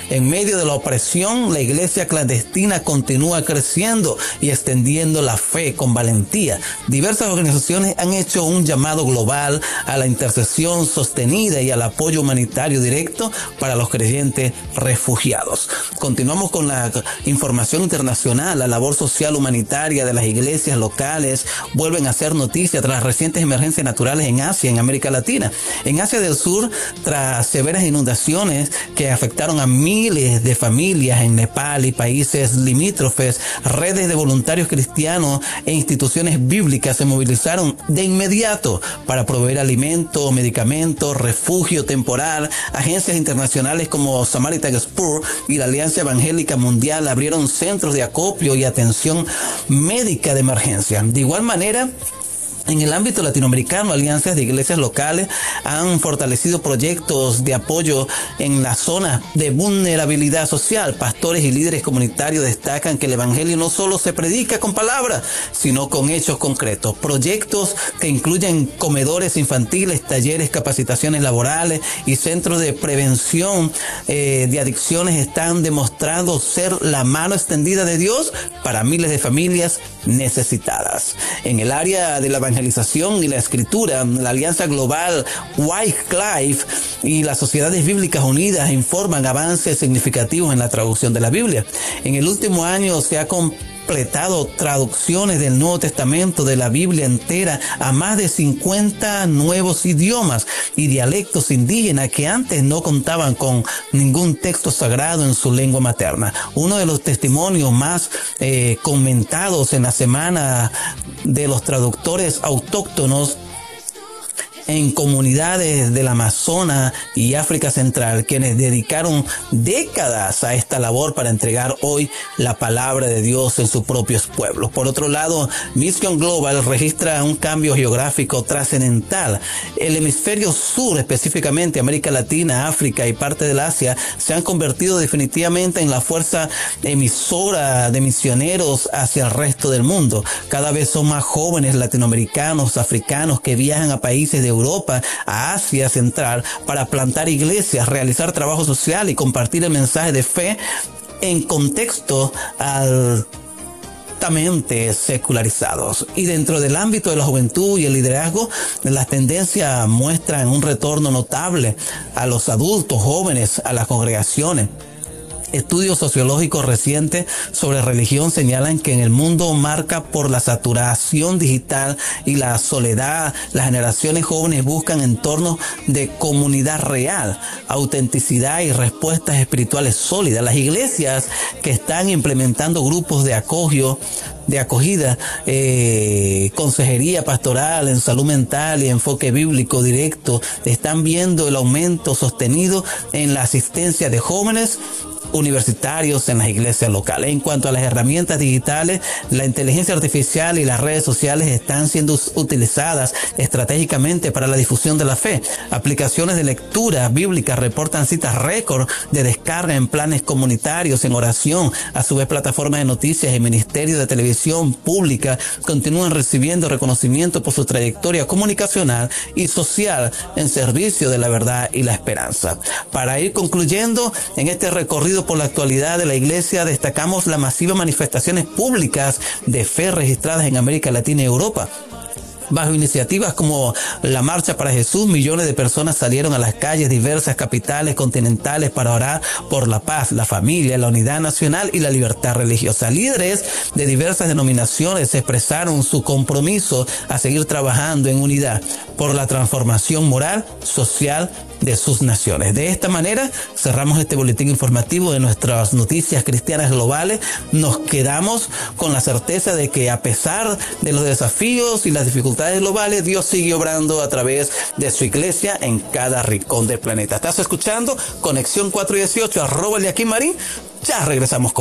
En medio de la opresión, la iglesia clandestina continúa creciendo y extendiendo la fe con valentía. Diversas organizaciones han hecho un llamado global a la intercesión sostenida y al apoyo humanitario directo para los creyentes refugiados. Continuamos con la información internacional. La labor social humanitaria de las iglesias locales vuelven a ser noticia tras recientes emergencias naturales en Asia, en América Latina. En Asia del Sur, tras severas inundaciones que afectaron a miles de familias en Nepal y países limítrofes, redes de voluntarios cristianos e instituciones bíblicas se movilizaron de inmediato para proveer alimentos, medicamentos, refugio temporal. Agencias internacionales como Samaritan Spur y la Alianza Evangélica Mundial abrieron centros de acopio y atención médica de emergencia. De igual manera, en el ámbito latinoamericano, alianzas de iglesias locales han fortalecido proyectos de apoyo en la zona de vulnerabilidad social. Pastores y líderes comunitarios destacan que el evangelio no solo se predica con palabras, sino con hechos concretos. Proyectos que incluyen comedores infantiles, talleres, capacitaciones laborales y centros de prevención de adicciones están demostrando ser la mano extendida de Dios para miles de familias necesitadas. En el área de la evangelización y la escritura, la Alianza Global Wycliffe y las Sociedades Bíblicas Unidas informan avances significativos en la traducción de la Biblia. En el último año se ha completado traducciones del Nuevo Testamento de la Biblia entera a más de 50 nuevos idiomas y dialectos indígenas que antes no contaban con ningún texto sagrado en su lengua materna. Uno de los testimonios más comentados en la semana de los traductores autóctonos en comunidades del Amazonas y África Central, quienes dedicaron décadas a esta labor para entregar hoy la palabra de Dios en sus propios pueblos. Por otro lado, Mission Global registra un cambio geográfico trascendental. El hemisferio sur, específicamente América Latina, África y parte del Asia, se han convertido definitivamente en la fuerza emisora de misioneros hacia el resto del mundo. Cada vez son más jóvenes latinoamericanos, africanos que viajan a países de Europa, a Asia Central, para plantar iglesias, realizar trabajo social y compartir el mensaje de fe en contextos altamente secularizados. Y dentro del ámbito de la juventud y el liderazgo, las tendencias muestran un retorno notable a los adultos jóvenes, a las congregaciones. Estudios sociológicos recientes sobre religión señalan que en el mundo marca por la saturación digital y la soledad, las generaciones jóvenes buscan entornos de comunidad real, autenticidad y respuestas espirituales sólidas. Las iglesias que están implementando grupos de acogida, consejería pastoral en salud mental y enfoque bíblico directo, están viendo el aumento sostenido en la asistencia de jóvenes universitarios en las iglesias locales. En cuanto a las herramientas digitales, la inteligencia artificial y las redes sociales están siendo utilizadas estratégicamente para la difusión de la fe. Aplicaciones de lectura bíblica reportan citas récord de descarga en planes comunitarios, en oración. A su vez, plataformas de noticias y ministerios de televisión pública continúan recibiendo reconocimiento por su trayectoria comunicacional y social en servicio de la verdad y la esperanza. Para ir concluyendo en este recorrido por la actualidad de la iglesia, destacamos las masivas manifestaciones públicas de fe registradas en América Latina y Europa. Bajo iniciativas como la Marcha para Jesús, millones de personas salieron a las calles de diversas capitales continentales para orar por la paz, la familia, la unidad nacional y la libertad religiosa. Líderes de diversas denominaciones expresaron su compromiso a seguir trabajando en unidad por la transformación moral, social de sus naciones. De esta manera cerramos este boletín informativo de nuestras noticias cristianas globales. Nos quedamos con la certeza de que a pesar de los desafíos y las dificultades globales, Dios sigue obrando a través de su iglesia en cada rincón del planeta. Estás escuchando Conexión 418, @Eliakim Marín. Ya regresamos con